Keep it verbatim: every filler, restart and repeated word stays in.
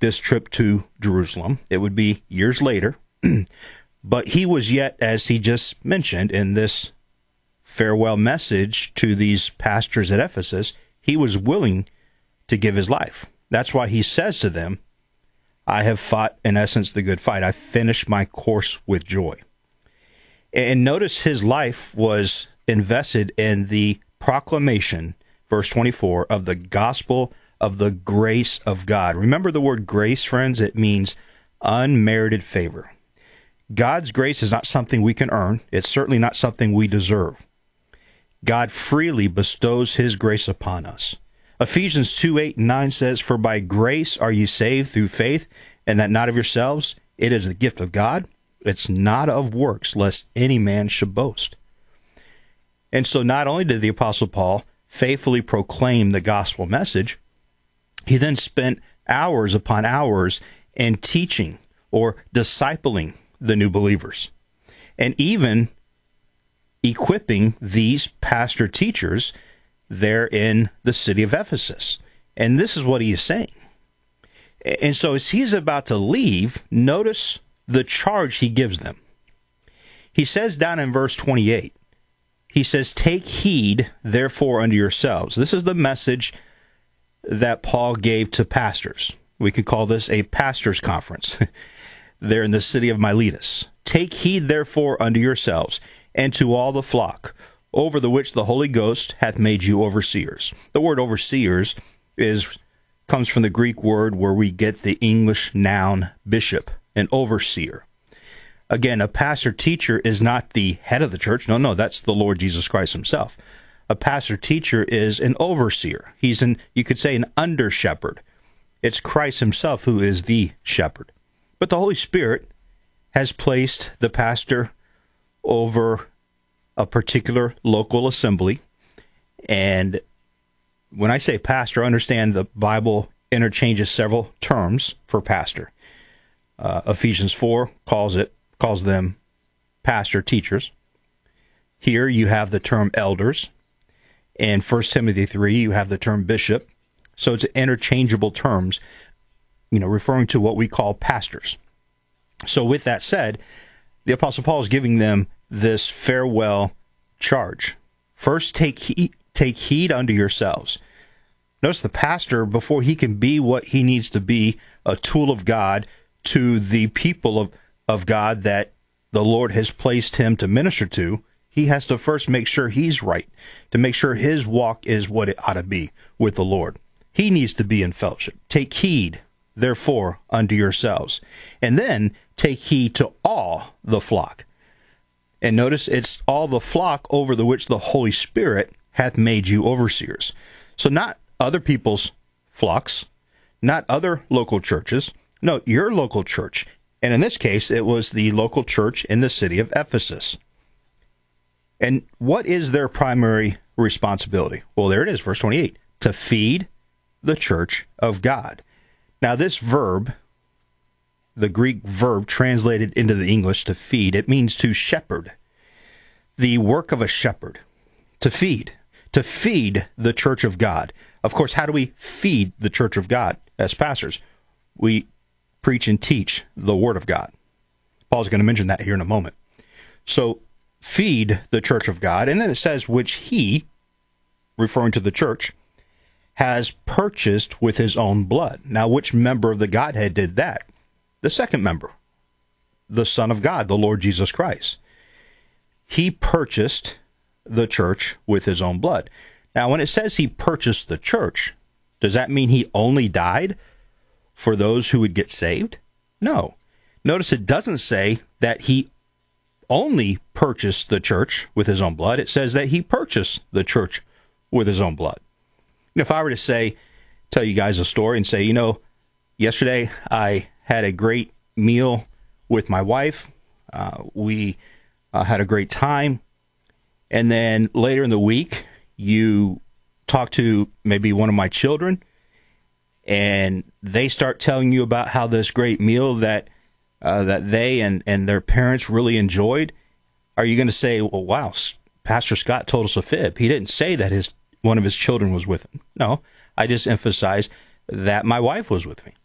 this trip to Jerusalem. It would be years later. But he was yet, as he just mentioned in this farewell message to these pastors at Ephesus, he was willing to give his life. That's why he says to them, I have fought, in essence, the good fight. I finished my course with joy. And notice his life was invested in the proclamation, verse twenty-four, of the gospel of the grace of God. Remember the word grace, friends? It means unmerited favor. God's grace is not something we can earn. It's certainly not something we deserve. God freely bestows his grace upon us. Ephesians two, eight, and nine says, For by grace are ye saved through faith, and that not of yourselves. It is the gift of God. It's not of works, lest any man should boast. And so not only did the Apostle Paul faithfully proclaim the gospel message, he then spent hours upon hours in teaching or discipling the new believers, and even equipping these pastor teachers there in the city of Ephesus. And this is what he is saying. And so as he's about to leave, notice the charge he gives them. He says down in verse twenty-eight, he says, Take heed, therefore, unto yourselves. This is the message that Paul gave to pastors. We could call this a pastor's conference there in the city of Miletus. Take heed, therefore, unto yourselves, and to all the flock, over the which the Holy Ghost hath made you overseers. The word overseers is comes from the Greek word where we get the English noun bishop, an overseer. Again, a pastor-teacher is not the head of the church. No, no, that's the Lord Jesus Christ himself. A pastor-teacher is an overseer. He's an, you could say, an under-shepherd. It's Christ himself who is the shepherd. But the Holy Spirit has placed the pastor over a particular local assembly. And when I say pastor, understand the Bible interchanges several terms for pastor. Uh, Ephesians four calls it calls them pastor teachers. Here you have the term elders. In First Timothy three, you have the term bishop. So it's interchangeable terms, you know, referring to what we call pastors. So with that said, the Apostle Paul is giving them this farewell charge. First, take heed, take heed unto yourselves. Notice the pastor, before he can be what he needs to be, a tool of God to the people of, of God that the Lord has placed him to minister to, he has to first make sure he's right, to make sure his walk is what it ought to be with the Lord. He needs to be in fellowship. Take heed, therefore, unto yourselves. And then take heed to all the flock. And notice it's all the flock over the which the Holy Spirit hath made you overseers. So not other people's flocks, not other local churches. No, your local church. And in this case, it was the local church in the city of Ephesus. And what is their primary responsibility? Well, there it is, verse twenty-eight. To feed the church of God. Now, this verb, the Greek verb translated into the English to feed, it means to shepherd. The work of a shepherd. To feed. To feed the church of God. Of course, how do we feed the church of God as pastors? We preach and teach the Word of God. Paul's going to mention that here in a moment. So, feed the church of God. And then it says, which he, referring to the church, has purchased with his own blood. Now, which member of the Godhead did that? The second member, the Son of God, the Lord Jesus Christ. He purchased the church with his own blood. Now, when it says he purchased the church, does that mean he only died for those who would get saved? No. Notice it doesn't say that he only purchased the church with his own blood. It says that he purchased the church with his own blood. And if I were to say, tell you guys a story and say, you know, yesterday I had a great meal with my wife. Uh, we uh, had a great time. And then later in the week, you talk to maybe one of my children, and they start telling you about how this great meal that uh, that they and, and their parents really enjoyed. Are you going to say, well, wow, Pastor Scott told us a fib? He didn't say that his one of his children was with him. No, I just emphasized that my wife was with me.